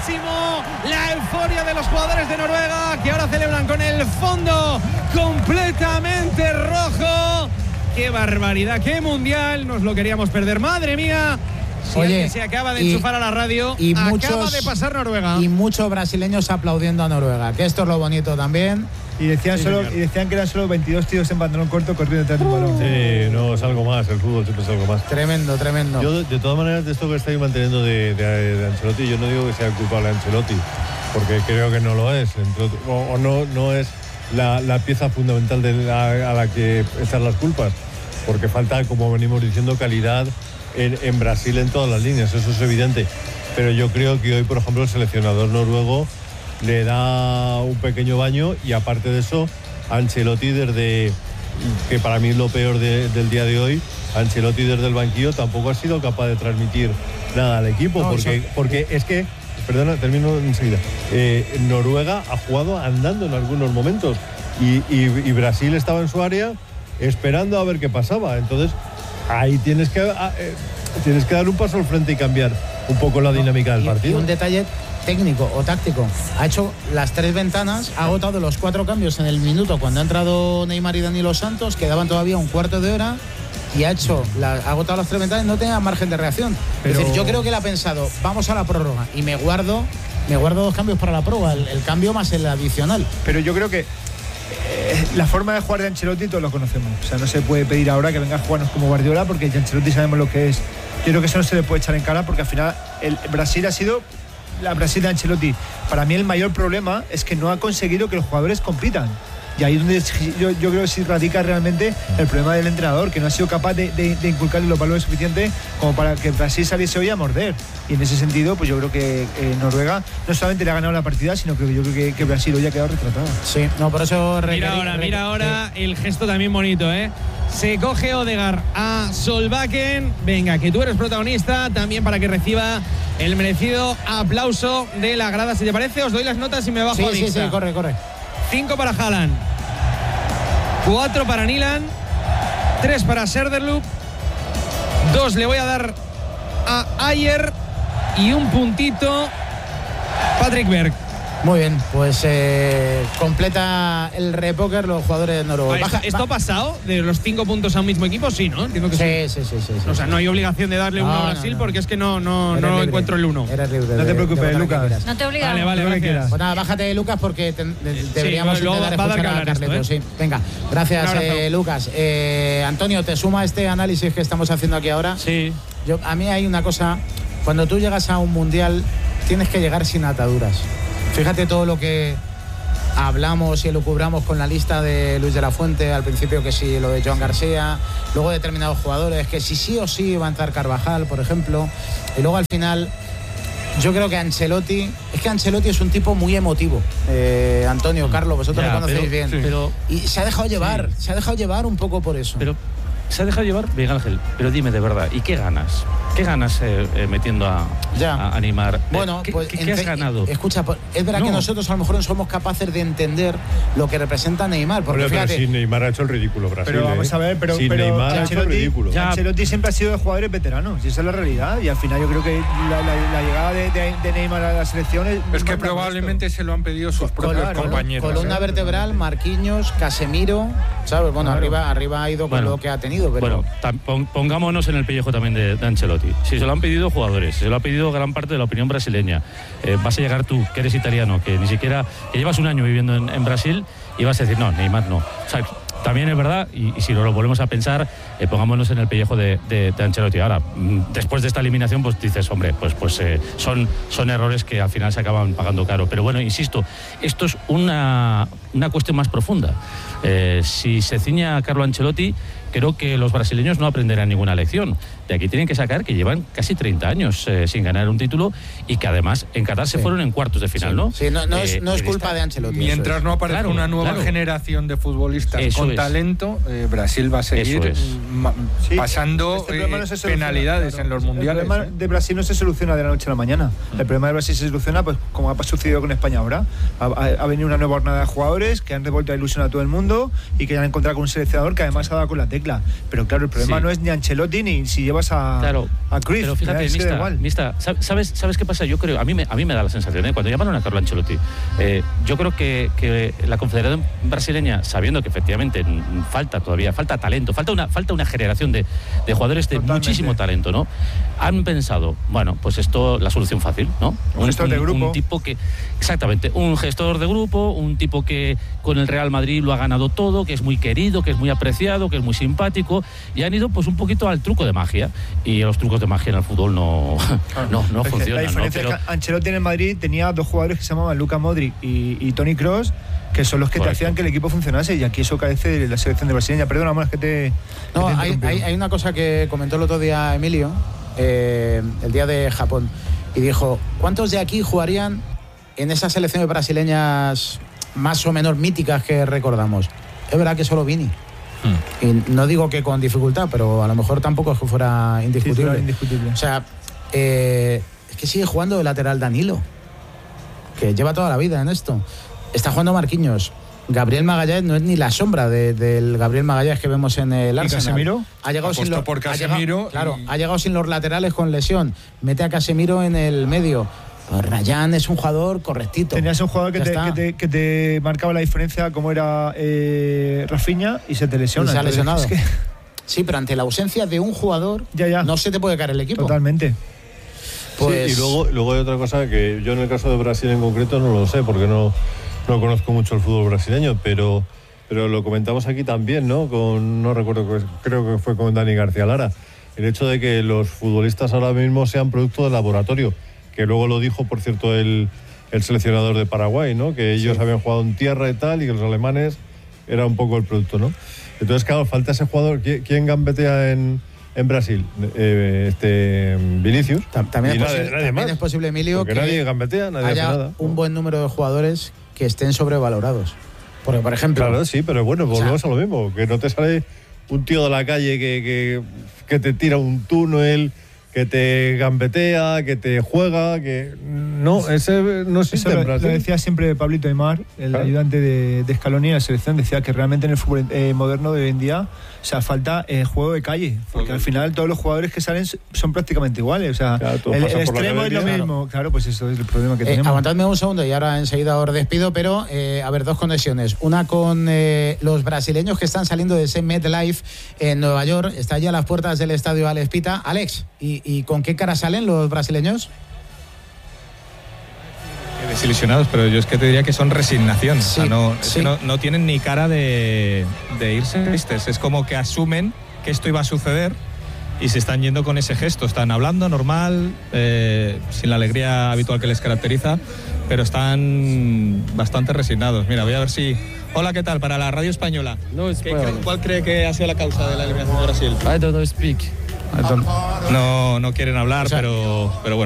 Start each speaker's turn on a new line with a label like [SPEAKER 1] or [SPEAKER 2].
[SPEAKER 1] clarísimo la euforia de los jugadores de Noruega, que ahora celebran con el fondo completamente rojo. ¡Qué barbaridad! ¡Qué mundial! Nos lo queríamos perder. ¡Madre mía! Si alguien se acaba de enchufar a la radio, y acaba de pasar Noruega.
[SPEAKER 2] Y muchos brasileños aplaudiendo a Noruega, que esto es lo bonito también.
[SPEAKER 3] Y decían que eran solo 22 tíos en pantalón corto corriendo detrás de un balón.
[SPEAKER 4] Sí, no, es algo más, el fútbol siempre es algo más.
[SPEAKER 2] Tremendo.
[SPEAKER 4] Yo, de todas maneras, de esto que estáis manteniendo de Ancelotti, yo no digo que sea culpable Ancelotti, porque creo que no lo es, o no es la pieza fundamental a la que echar las culpas, porque falta, como venimos diciendo, calidad en Brasil en todas las líneas, eso es evidente. Pero yo creo que hoy, por ejemplo, el seleccionador noruego le da un pequeño baño, y aparte de eso, Ancelotti, desde que para mí es lo peor del día de hoy, Ancelotti desde el banquillo tampoco ha sido capaz de transmitir nada al equipo, porque es que, perdona, termino enseguida, Noruega ha jugado andando en algunos momentos y Brasil estaba en su área esperando a ver qué pasaba. Entonces ahí tienes que dar un paso al frente y cambiar un poco la dinámica del partido.
[SPEAKER 2] Y un detalle técnico o táctico: ha hecho las 3 ventanas, ha agotado los 4 cambios en el minuto cuando ha entrado Neymar y Danilo Santos, quedaban todavía un cuarto de hora, y ha agotado las 3 ventanas, no tenía margen de reacción. Es decir, yo creo que él ha pensado, vamos a la prórroga y me guardo 2 cambios para la prórroga, el cambio más el adicional.
[SPEAKER 3] Pero yo creo que la forma de jugar de Ancelotti todos lo conocemos. O sea, no se puede pedir ahora que venga a jugarnos como Guardiola, porque Ancelotti sabemos lo que es. Yo creo que eso no se le puede echar en cara, porque al final el Brasil ha sido la Brasil de Ancelotti. Para mí el mayor problema es que no ha conseguido que los jugadores compitan. Y ahí es donde yo creo que sí radica realmente el problema del entrenador, que no ha sido capaz de inculcarle los valores suficientes como para que Brasil saliese hoy a morder. Y en ese sentido, pues yo creo que Noruega no solamente le ha ganado la partida, sino que yo creo que Brasil hoy ha quedado retratado.
[SPEAKER 2] Sí, no, por eso...
[SPEAKER 1] Mira ahora el gesto también bonito, ¿eh? Se coge Odegaard a Solbakken. Venga, que tú eres protagonista, también para que reciba el merecido aplauso de la grada. Si te parece, os doy las notas y me bajo a mixta.
[SPEAKER 2] Sí, corre.
[SPEAKER 1] 5 para Haaland, 4 para Nyland, 3 para Söderlund, 2 le voy a dar a Ayer y un puntito Patrick Berg.
[SPEAKER 2] Muy bien, pues completa el repóker los jugadores noruegos.
[SPEAKER 1] ¿Esto ha pasado de los 5 puntos a un mismo equipo? Sí, ¿no? Entiendo que
[SPEAKER 2] sí.
[SPEAKER 1] O sea, no hay obligación de darle uno a Brasil, porque es que no encuentro el 1.
[SPEAKER 2] Eres libre.
[SPEAKER 3] No te preocupes, Lucas.
[SPEAKER 5] No te obligamos.
[SPEAKER 1] Vale, gracias.
[SPEAKER 2] Pues nada, bájate, Lucas, porque deberíamos intentar escuchar a Carleto. Sí, venga, gracias, Lucas. Antonio, ¿te suma este análisis que estamos haciendo aquí ahora?
[SPEAKER 6] Sí.
[SPEAKER 2] A mí hay una cosa: cuando tú llegas a un mundial, tienes que llegar sin ataduras. Fíjate todo lo que hablamos y elucubramos con la lista de Luis de la Fuente al principio, que sí, lo de Joan García, luego determinados jugadores, que si sí o sí va a entrar Carvajal, por ejemplo, y luego al final yo creo que Ancelotti es un tipo muy emotivo. Antonio, Carlos, vosotros lo conocéis bien.
[SPEAKER 6] Sí.
[SPEAKER 2] Y se ha dejado llevar un poco por eso.
[SPEAKER 6] Pero se ha dejado llevar, Miguel Ángel, pero dime de verdad, ¿y qué ganas? ¿Qué ganas metiendo a Neymar?
[SPEAKER 2] Bueno,
[SPEAKER 6] ¿Qué has ganado?
[SPEAKER 2] Escucha, es verdad que nosotros a lo mejor no somos capaces de entender lo que representa Neymar. Porque
[SPEAKER 4] pero si Neymar ha hecho el ridículo, Brasil.
[SPEAKER 3] Pero vamos a ver, pero
[SPEAKER 4] Neymar ha hecho el ridículo.
[SPEAKER 3] Ancelotti siempre ha sido de jugadores veteranos, y esa es la realidad. Y al final yo creo que la llegada de Neymar a la selección
[SPEAKER 7] es que probablemente se lo han pedido sus propios compañeros.
[SPEAKER 2] Columna vertebral, Marquinhos, Casemiro, ¿sabes? Bueno, arriba ha ido con lo que ha tenido. Pero...
[SPEAKER 6] Bueno, pongámonos en el pellejo también de Ancelotti. Si se lo han pedido jugadores, si se lo ha pedido gran parte de la opinión brasileña, vas a llegar tú, que eres italiano, que ni siquiera, que llevas un año viviendo en Brasil, y vas a decir, no, Neymar no. O sea, también es verdad, y si lo volvemos a pensar, pongámonos en el pellejo de Ancelotti. Ahora, después de esta eliminación, pues dices, hombre, pues son errores que al final se acaban pagando caro. Pero bueno, insisto, esto es una cuestión más profunda. Si se ciña a Carlo Ancelotti, creo que los brasileños no aprenderán ninguna lección. De aquí tienen que sacar que llevan casi 30 años sin ganar un título, y que además en Qatar se fueron en cuartos de final, ¿no?
[SPEAKER 2] Sí, no es culpa de Ancelotti.
[SPEAKER 7] Mientras no aparezca una nueva generación de futbolistas con talento, Brasil va a seguir pasando penalidades en los mundiales.
[SPEAKER 3] El problema de Brasil no se soluciona de la noche a la mañana. El problema de Brasil se soluciona, pues como ha sucedido con España ahora. Ha venido una nueva jornada de jugadores que han devuelto la ilusión a todo el mundo y que han encontrado con un seleccionador que además ha dado con la tecla. tecla. Pero claro, el problema no es ni Ancelotti ni si llevas a Cruyff.
[SPEAKER 6] Pero fíjate, Mista, ¿sabes qué pasa? Yo creo, a mí me da la sensación, cuando llamaron a Carlo Ancelotti, yo creo que la Confederación Brasileña, sabiendo que efectivamente falta talento, falta una generación de jugadores de muchísimo talento, ¿no? Han pensado, bueno, pues esto, la solución fácil, ¿no?
[SPEAKER 3] Un gestor de grupo.
[SPEAKER 6] Un tipo que, exactamente, un gestor de grupo, un tipo que con el Real Madrid lo ha ganado todo, que es muy querido, que es muy apreciado, que es muy simpático, y han ido pues un poquito al truco de magia, y los trucos de magia en el fútbol no funcionan.
[SPEAKER 3] La diferencia es que Ancelotti en el Madrid tenía 2 jugadores que se llamaban Luka Modric y Toni Kroos, que son los que te hacían que el equipo funcionase, y aquí eso carece de la selección de brasileña. Perdona, más que te...
[SPEAKER 2] No, hay una cosa que comentó el otro día Emilio, el día de Japón, y dijo, ¿cuántos de aquí jugarían en esas selecciones brasileñas más o menos míticas que recordamos? Es verdad que solo Vini. Y no digo que con dificultad, pero a lo mejor tampoco es que fuera indiscutible.
[SPEAKER 3] Sí, indiscutible.
[SPEAKER 2] O sea, es que sigue jugando de lateral Danilo, que lleva toda la vida en esto. Está jugando Marquinhos. Gabriel Magalhães no es ni la sombra del Gabriel Magalhães que vemos en el Arsenal.
[SPEAKER 3] ¿Casemiro?
[SPEAKER 2] Ha llegado
[SPEAKER 7] ha
[SPEAKER 2] llegado sin los laterales con lesión. Mete a Casemiro en el medio. Rayán es un jugador correctito.
[SPEAKER 3] Tenías un jugador que te marcaba la diferencia, como era Rafinha, y se te lesiona.
[SPEAKER 2] Y se ha lesionado. Sí, pero ante la ausencia de un jugador, no se te puede caer el equipo.
[SPEAKER 3] Totalmente.
[SPEAKER 4] Pues... Sí, y luego hay otra cosa que yo en el caso de Brasil en concreto no lo sé, porque no conozco mucho el fútbol brasileño, pero lo comentamos aquí también, ¿no? No recuerdo, creo que fue con Dani García Lara. El hecho de que los futbolistas ahora mismo sean producto de laboratorio, que luego lo dijo, por cierto, el seleccionador de Paraguay, ¿no? Que ellos habían jugado en tierra y tal, y que los alemanes era un poco el producto, ¿no? Entonces, claro, falta ese jugador. ¿Quién gambetea en Brasil? Vinicius.
[SPEAKER 2] También es posible, Emilio,
[SPEAKER 4] porque
[SPEAKER 2] que
[SPEAKER 4] nadie gambetea, nadie
[SPEAKER 2] haya
[SPEAKER 4] hace nada.
[SPEAKER 2] Un buen número de jugadores que estén sobrevalorados. Porque, por ejemplo...
[SPEAKER 4] Claro, sí, pero bueno, volvemos a lo mismo, que no te sale un tío de la calle que te tira un túnel, que te gambetea, que te juega, que... No, ese no existe en Brasil.
[SPEAKER 3] Lo decía siempre Pablito Aimar, el ayudante de Scaloni en la selección, decía que realmente en el fútbol moderno de hoy en día, o sea, falta juego de calle, porque al final todos los jugadores que salen son prácticamente iguales, o sea, el extremo es lo mismo. Claro, pues eso es el problema que tenemos.
[SPEAKER 2] Aguantadme un segundo y ahora enseguida os despido, pero a ver, 2 conexiones. Una con los brasileños que están saliendo de ese MetLife en Nueva York, está ya a las puertas del estadio Alex Pita. Alex, ¿y con qué cara salen los brasileños?
[SPEAKER 5] Desilusionados, pero yo es que te diría que son resignación. Sí, o sea, no tienen ni cara de irse tristes. Es como que asumen que esto iba a suceder y se están yendo con ese gesto. Están hablando normal, sin la alegría habitual que les caracteriza, pero están bastante resignados. Mira, voy a ver si... Hola, ¿qué tal? Para la radio española. ¿Cuál cree que ha sido la causa de la eliminación de Brasil?
[SPEAKER 8] I don't speak.
[SPEAKER 5] No quieren hablar, pero bueno.